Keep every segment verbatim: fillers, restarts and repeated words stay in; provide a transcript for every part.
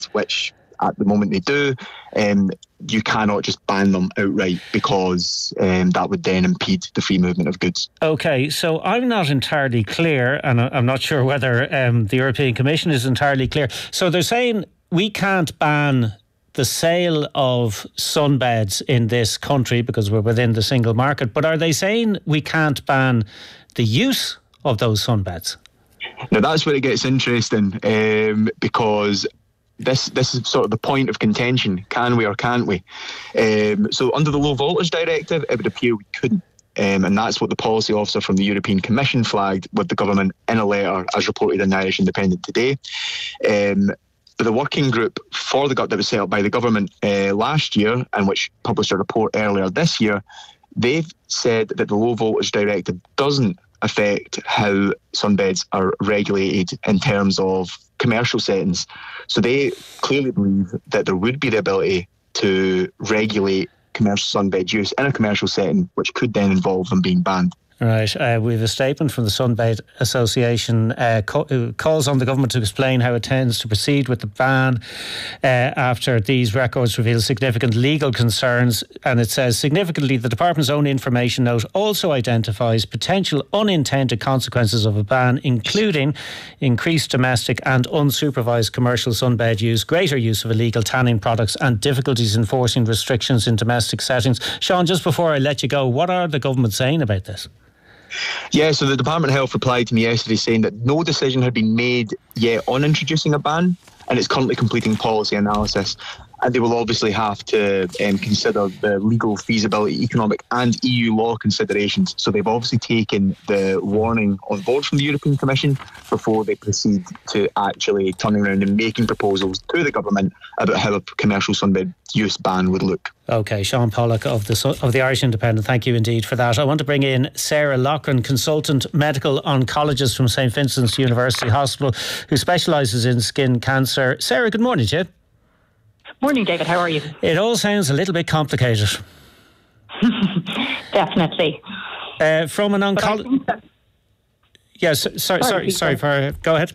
which at the moment they do, um, you cannot just ban them outright, because um, that would then impede the free movement of goods. OK, so I'm not entirely clear, and I'm not sure whether um, the European Commission is entirely clear. So they're saying we can't ban the sale of sunbeds in this country because we're within the single market, but are they saying we can't ban the use of those sunbeds? Now that's where it gets interesting, um, because This this is sort of the point of contention. Can we or can't we? Um, so under the Low Voltage Directive, it would appear we couldn't. Um, and that's what the policy officer from the European Commission flagged with the government in a letter, as reported in the Irish Independent today. Um, but the working group for the G U T that was set up by the government uh, last year, and which published a report earlier this year, they've said that the Low Voltage Directive doesn't affect how sunbeds are regulated in terms of commercial settings. So they clearly believe that there would be the ability to regulate commercial sunbed use in a commercial setting, which could then involve them being banned. Right. Uh, we have a statement from the Sunbed Association uh, co- calls on the government to explain how it intends to proceed with the ban uh, after these records reveal significant legal concerns. And it says, significantly, the Department's own information note also identifies potential unintended consequences of a ban, including increased domestic and unsupervised commercial sunbed use, greater use of illegal tanning products, and difficulties enforcing restrictions in domestic settings. Sean, just before I let you go, what are the government saying about this? Yeah, so the Department of Health replied to me yesterday saying that no decision had been made yet on introducing a ban, and it's currently completing policy analysis. And they will obviously have to um, consider the legal feasibility, economic and E U law considerations. So they've obviously taken the warning on board from the European Commission before they proceed to actually turning around and making proposals to the government about how a commercial sunbed use ban would look. OK, Sean Pollock of the of the Irish Independent, thank you indeed for that. I want to bring in Sarah Loughran, consultant medical oncologist from St Vincent's University Hospital, who specialises in skin cancer. Sarah, good morning to you. Morning, David. How are you? It all sounds a little bit complicated. Definitely. Uh, from an oncologist. Yes, sorry, sorry, sorry, sorry for, go ahead.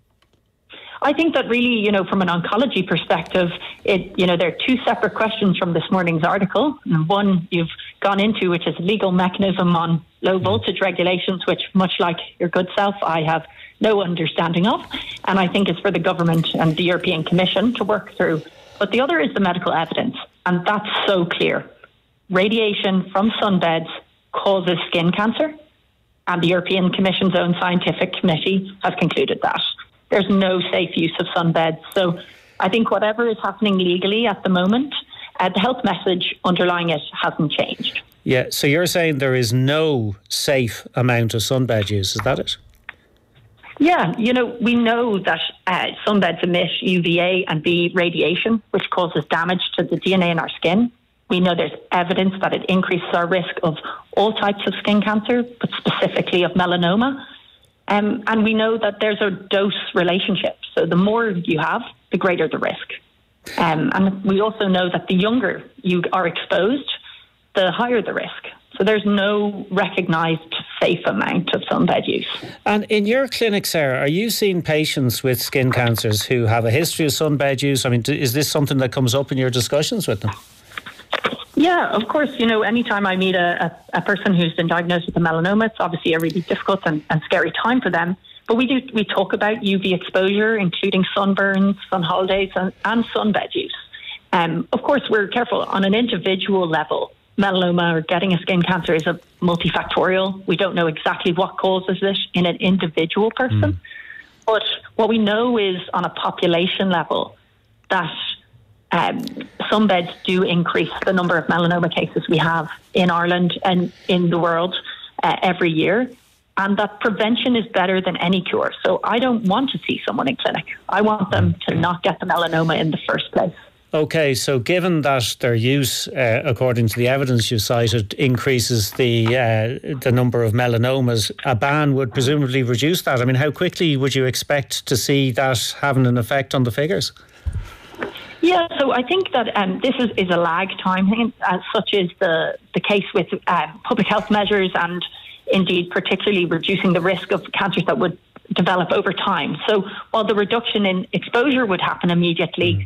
I think that really, you know, from an oncology perspective, it, you know, there are two separate questions from this morning's article. And one you've gone into, which is a legal mechanism on low voltage regulations, which, much like your good self, I have no understanding of. And I think it's for the government and the European Commission to work through. But the other is the medical evidence, and that's so clear. Radiation from sunbeds causes skin cancer, and the European Commission's own scientific committee has concluded that. There's no safe use of sunbeds. So I think whatever is happening legally at the moment, uh, the health message underlying it hasn't changed. Yeah, so you're saying there is no safe amount of sunbed use, is that it? Yeah, you know, we know that uh, sunbeds emit U V A and B radiation, which causes damage to the D N A in our skin. We know there's evidence that it increases our risk of all types of skin cancer, but specifically of melanoma. Um, and we know that there's a dose relationship. So the more you have, the greater the risk. Um, and we also know that the younger you are exposed, the higher the risk. So there's no recognised safe amount of sunbed use. And in your clinic, Sarah, are you seeing patients with skin cancers who have a history of sunbed use? I mean, is this something that comes up in your discussions with them? Yeah, of course. You know, anytime I meet a, a, a person who's been diagnosed with a melanoma, it's obviously a really difficult and, and scary time for them. But we do we talk about U V exposure, including sunburns, sun holidays, and, and sunbed use. Um, of course, we're careful on an individual level. Melanoma or getting a skin cancer is a multifactorial. We don't know exactly what causes it in an individual person. Mm. But what we know is on a population level that um, sunbeds do increase the number of melanoma cases we have in Ireland and in the world uh, every year. And that prevention is better than any cure. So I don't want to see someone in clinic. I want them to not get the melanoma in the first place. OK, so given that their use, uh, according to the evidence you cited, increases the uh, the number of melanomas, a ban would presumably reduce that. I mean, how quickly would you expect to see that having an effect on the figures? Yeah, so I think that um, this is, is a lag time, as such is the, the case with uh, public health measures and indeed particularly reducing the risk of cancers that would develop over time. So while the reduction in exposure would happen immediately,